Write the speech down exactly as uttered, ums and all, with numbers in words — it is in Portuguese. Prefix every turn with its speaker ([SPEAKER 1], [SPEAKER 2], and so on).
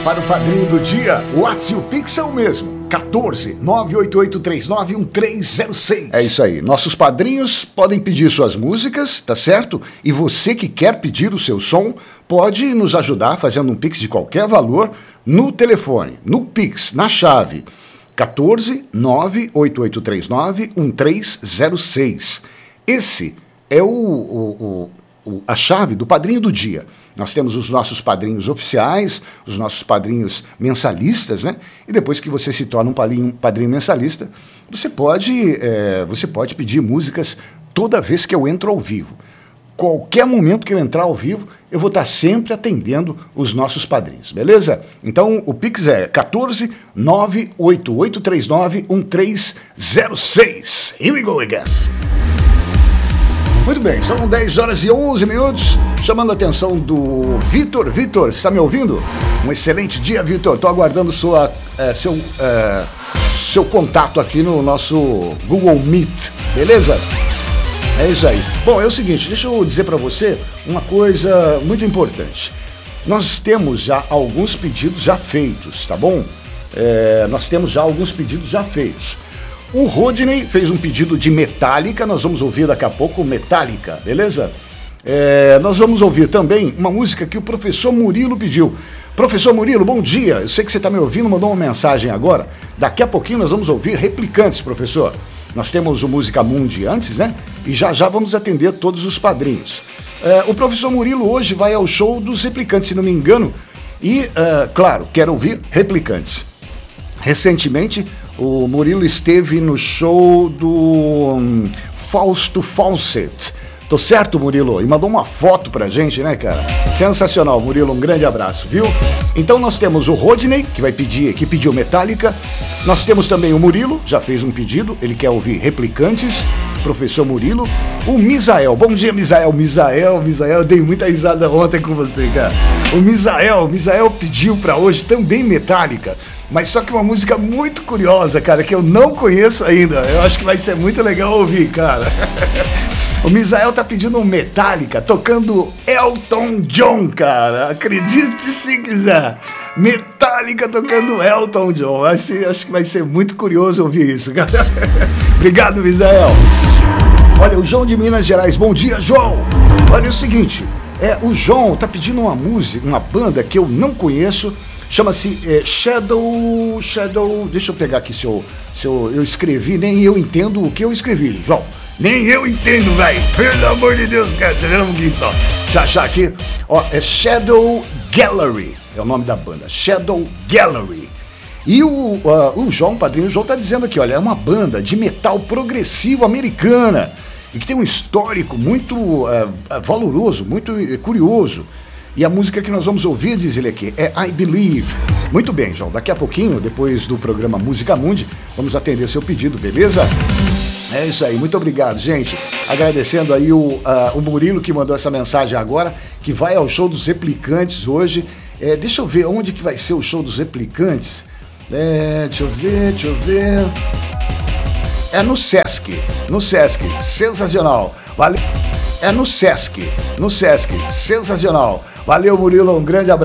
[SPEAKER 1] para o padrinho do dia. O WhatsApp e o Pix é o mesmo. quatorze, nove oito oito três nove, um três zero seis. É isso aí. Nossos padrinhos podem pedir suas músicas, tá certo? E você que quer pedir o seu som, pode nos ajudar fazendo um Pix de qualquer valor no telefone, no Pix, na chave quatorze, nove oito oito três nove, um três zero seis. Esse é o, o, o, a chave do padrinho do dia. Nós temos os nossos padrinhos oficiais, os nossos padrinhos mensalistas, né? E depois que você se torna um padrinho, padrinho mensalista, você pode, é, você pode pedir músicas toda vez que eu entro ao vivo. Qualquer momento que eu entrar ao vivo, eu vou estar sempre atendendo os nossos padrinhos, beleza? Então, o Pix é quatorze, nove oito oito três nove, um três zero seis. Here we go again. Muito bem, são dez horas e onze minutos, chamando a atenção do Vitor. Vitor, você está me ouvindo? Um excelente dia, Vitor. Estou aguardando sua, é, seu, é, seu contato aqui no nosso Google Meet, beleza? É isso aí. Bom, é o seguinte, deixa eu dizer para você uma coisa muito importante. Nós temos já alguns pedidos já feitos, tá bom? É, nós temos já alguns pedidos já feitos. O Rodney fez um pedido de Metallica, nós vamos ouvir daqui a pouco Metallica, beleza? É, nós vamos ouvir também uma música que o professor Murilo pediu. Professor Murilo, bom dia, eu sei que você está me ouvindo, mandou uma mensagem agora. Daqui a pouquinho nós vamos ouvir Replicantes, professor. Nós temos o Música Mundi antes, né? E já já vamos atender todos os padrinhos. É, o professor Murilo hoje vai ao show dos Replicantes, se não me engano. E, é, claro, quero ouvir Replicantes. Recentemente, o Murilo esteve no show do um, Fausto Fawcett. Tô certo, Murilo? E mandou uma foto pra gente, né, cara? Sensacional, Murilo, um grande abraço, viu? Então nós temos o Rodney, que vai pedir, que pediu Metallica. Nós temos também o Murilo, já fez um pedido, ele quer ouvir Replicantes, professor Murilo. O Misael, bom dia, Misael. Misael, Misael, eu dei muita risada ontem com você, cara. O Misael, o Misael pediu pra hoje também Metallica. Mas só que uma música muito curiosa, cara, que eu não conheço ainda. Eu acho que vai ser muito legal ouvir, cara. O Misael tá pedindo um Metallica, tocando Elton John, cara. Acredite se quiser. Metallica tocando Elton John. Acho, acho que vai ser muito curioso ouvir isso, cara. Obrigado, Misael. Olha, o João de Minas Gerais. Bom dia, João. Olha, é o seguinte. É, o João tá pedindo uma música, uma banda que eu não conheço. Chama-se é, Shadow... Shadow... Deixa eu pegar aqui se eu, se eu, eu escrevi, nem eu entendo o que eu escrevi, João. Nem eu entendo, velho. Pelo amor de Deus, cara. Vamos aqui só. Já achar aqui. Ó, é Shadow Gallery. É o nome da banda. Shadow Gallery. E o, uh, o João, padrinho João, tá dizendo aqui, olha, é uma banda de metal progressivo americana. E que tem um histórico muito uh, valoroso, muito uh, curioso. E a música que nós vamos ouvir, diz ele aqui, é I Believe. Muito bem, João. Daqui a pouquinho, depois do programa Música Mundi, vamos atender seu pedido, beleza? É isso aí. Muito obrigado, gente. Agradecendo aí o, uh, o Murilo que mandou essa mensagem agora, que vai ao show dos Replicantes hoje. É, deixa eu ver onde que vai ser o show dos Replicantes. É, deixa eu ver, deixa eu ver. É no Sesc. No Sesc. Sensacional. Valeu. É no Sesc. No Sesc. Sensacional. Valeu, Murilo. Um grande abraço.